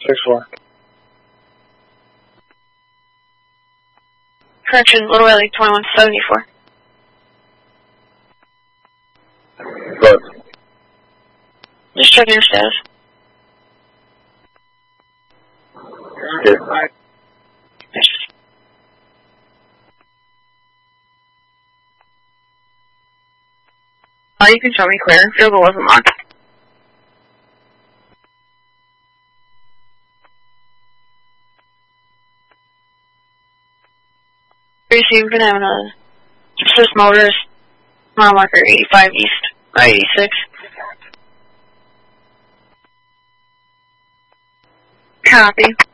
6-4. Correction, Little Riley 2174. Good. Just checking your status. Okay. You can show me clear. Field goal wasn't locked. Received Banana. Swiss Motors. Mile marker 85 east. 86. Copy.